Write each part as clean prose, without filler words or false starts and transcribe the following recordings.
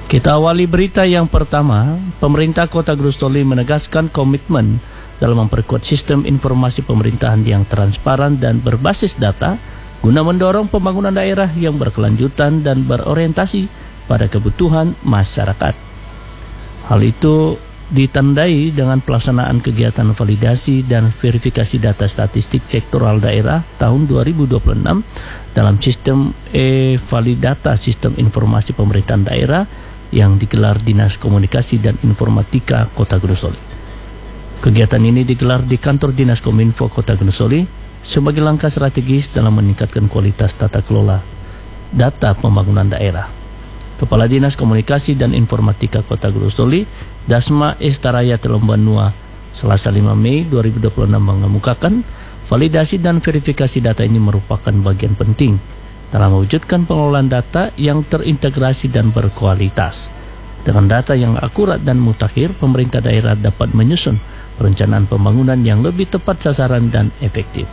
Kita awali berita yang pertama. Pemerintah Kota Grosdoli menegaskan komitmen dalam memperkuat sistem informasi pemerintahan yang transparan dan berbasis data guna mendorong pembangunan daerah yang berkelanjutan dan berorientasi pada kebutuhan masyarakat. Hal itu ditandai dengan pelaksanaan kegiatan validasi dan verifikasi data statistik sektoral daerah tahun 2026 dalam sistem e-validata sistem informasi pemerintahan daerah yang digelar Dinas Komunikasi dan Informatika Kota Grosdoli. Kegiatan ini digelar di kantor Dinas Kominfo Kota Grosdoli sebagai langkah strategis dalam meningkatkan kualitas tata kelola data pembangunan daerah. Kepala Dinas Komunikasi dan Informatika Kota Grosdoli, Dasma Estaraya Telombanua, Selasa 5 Mei 2026 mengemukakan validasi dan verifikasi data ini merupakan bagian penting dalam mewujudkan pengelolaan data yang terintegrasi dan berkualitas. Dengan data yang akurat dan mutakhir, pemerintah daerah dapat menyusun perencanaan pembangunan yang lebih tepat sasaran dan efektif.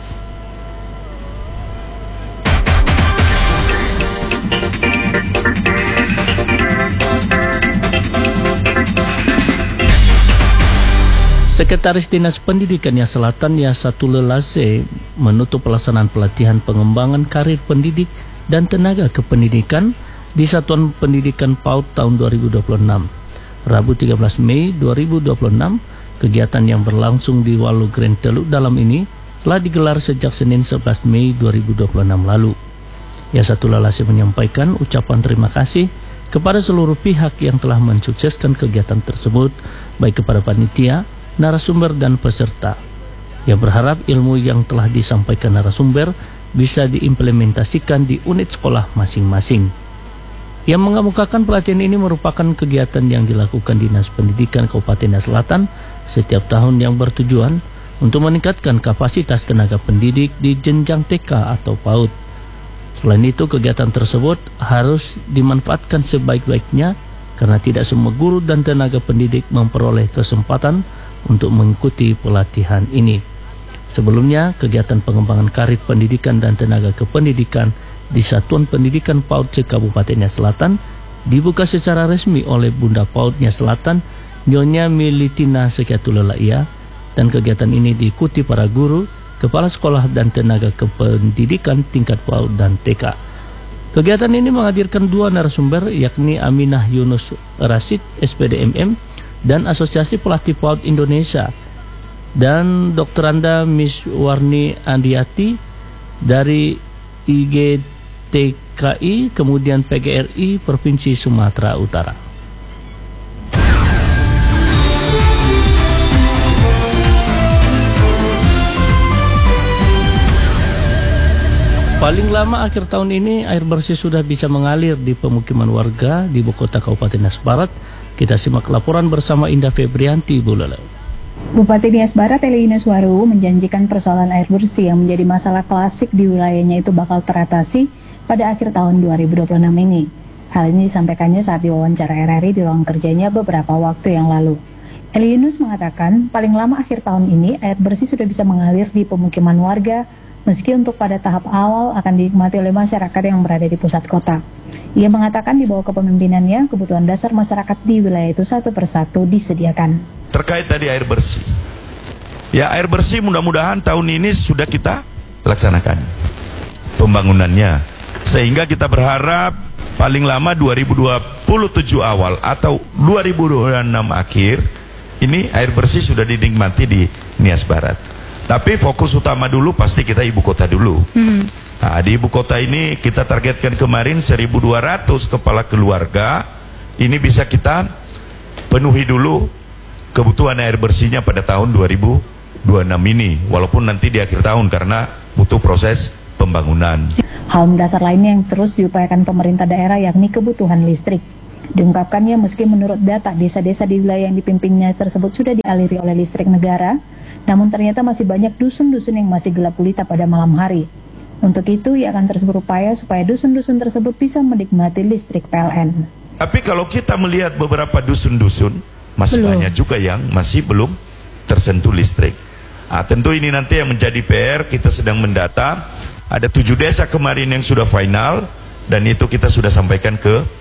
Sekretaris Dinas Pendidikan Nias Selatan Yasatullah Lase menutup pelaksanaan pelatihan pengembangan karir pendidik dan tenaga kependidikan di Satuan Pendidikan PAUD tahun 2026. Rabu 13 Mei 2026, kegiatan yang berlangsung di Walu Grand Teluk Dalam ini telah digelar sejak Senin 11 Mei 2026 lalu. Yasatullah Lase menyampaikan ucapan terima kasih kepada seluruh pihak yang telah mensukseskan kegiatan tersebut, baik kepada panitia, narasumber dan peserta. Ia berharap ilmu yang telah disampaikan narasumber bisa diimplementasikan di unit sekolah masing-masing. Ia mengemukakan pelatihan ini merupakan kegiatan yang dilakukan Dinas Pendidikan Kabupaten Nias Selatan setiap tahun yang bertujuan untuk meningkatkan kapasitas tenaga pendidik di jenjang TK atau PAUD. Selain itu, kegiatan tersebut harus dimanfaatkan sebaik-baiknya karena tidak semua guru dan tenaga pendidik memperoleh kesempatan untuk mengikuti pelatihan ini. Sebelumnya, kegiatan pengembangan karir pendidikan dan tenaga kependidikan di Satuan Pendidikan PAUD Kabupaten Nias Selatan dibuka secara resmi oleh Bunda PAUD Nias Selatan, Nyonya Militina Sekiatullah Laia, dan kegiatan ini diikuti para guru, kepala sekolah dan tenaga kependidikan tingkat PAUD dan TK. Kegiatan ini menghadirkan dua narasumber, yakni Aminah Yunus Rasid, SPDMM, dan Asosiasi Pelatih PAUD Indonesia, dan Dr. Anda Miss Warni Andiati dari IGTKI, kemudian PGRI Provinsi Sumatera Utara. Paling lama akhir tahun ini air bersih sudah bisa mengalir di pemukiman warga di ibu kota Kabupaten Nias Barat. Kita simak laporan bersama Indah Febrianti Bulala. Bupati Nias Barat Eli Yunuswaru menjanjikan persoalan air bersih yang menjadi masalah klasik di wilayahnya itu bakal teratasi pada akhir tahun 2026 ini. Hal ini disampaikannya saat diwawancara RRI di ruang kerjanya beberapa waktu yang lalu. Eli Yunus mengatakan paling lama akhir tahun ini air bersih sudah bisa mengalir di pemukiman warga, meski untuk pada tahap awal akan dinikmati oleh masyarakat yang berada di pusat kota. Ia mengatakan di bawah kepemimpinannya, kebutuhan dasar masyarakat di wilayah itu satu persatu disediakan. Terkait tadi air bersih. Ya, air bersih mudah-mudahan tahun ini sudah kita laksanakan pembangunannya. Sehingga kita berharap paling lama 2027 awal atau 2026 akhir, ini air bersih sudah dinikmati di Nias Barat. Tapi fokus utama dulu pasti kita ibu kota dulu. Nah, di ibu kota ini kita targetkan kemarin 1.200 kepala keluarga. Ini bisa kita penuhi dulu kebutuhan air bersihnya pada tahun 2026 ini. Walaupun nanti di akhir tahun karena butuh proses pembangunan. Hal mendasar lainnya yang terus diupayakan pemerintah daerah yakni kebutuhan listrik. Diungkapkannya meski menurut data desa-desa di wilayah yang dipimpinnya tersebut sudah dialiri oleh listrik negara, namun ternyata masih banyak dusun-dusun yang masih gelap gulita pada malam hari. Untuk itu, ia akan terus berupaya supaya dusun-dusun tersebut bisa menikmati listrik PLN. Tapi kalau kita melihat beberapa dusun-dusun, masih banyak juga yang masih belum tersentuh listrik. Tentu ini nanti yang menjadi PR, kita sedang mendata. Ada 7 desa kemarin yang sudah final, dan itu kita sudah sampaikan ke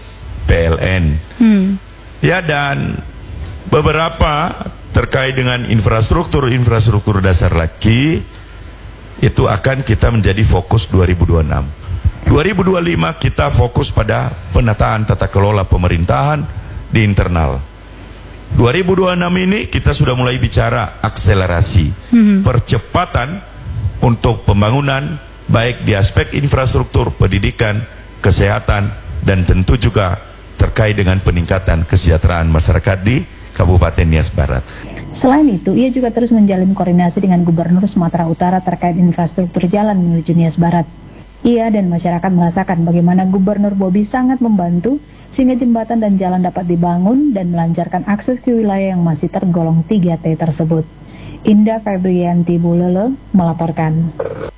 PLN. Ya, dan beberapa terkait dengan infrastruktur dasar lagi itu akan kita menjadi fokus 2026. 2025 kita fokus pada penataan tata kelola pemerintahan di internal. 2026 ini kita sudah mulai bicara akselerasi, percepatan untuk pembangunan baik di aspek infrastruktur, pendidikan, kesehatan, dan tentu juga terkait dengan peningkatan kesejahteraan masyarakat di Kabupaten Nias Barat. Selain itu, ia juga terus menjalin koordinasi dengan Gubernur Sumatera Utara terkait infrastruktur jalan menuju Nias Barat. Ia dan masyarakat merasakan bagaimana Gubernur Bobi sangat membantu sehingga jembatan dan jalan dapat dibangun dan melancarkan akses ke wilayah yang masih tergolong 3T tersebut. Indah Febrianti Bulele melaporkan.